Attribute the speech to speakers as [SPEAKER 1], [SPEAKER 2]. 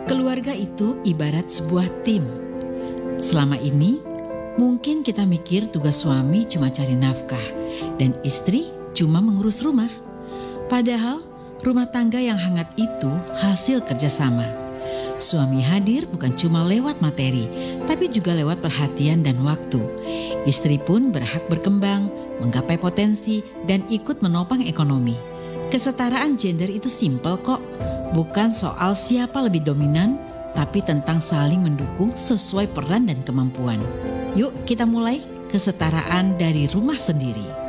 [SPEAKER 1] Keluarga itu ibarat sebuah tim. Selama ini, mungkin kita mikir tugas suami cuma cari nafkah dan istri cuma mengurus rumah. Padahal rumah tangga yang hangat itu hasil kerjasama. Suami hadir bukan cuma lewat materi, tapi juga lewat perhatian dan waktu. Istri pun berhak berkembang, menggapai potensi, dan ikut menopang ekonomi. Kesetaraan gender itu simpel kok. Bukan soal siapa lebih dominan, tapi tentang saling mendukung sesuai peran dan kemampuan. Yuk kita mulai kesetaraan dari rumah sendiri.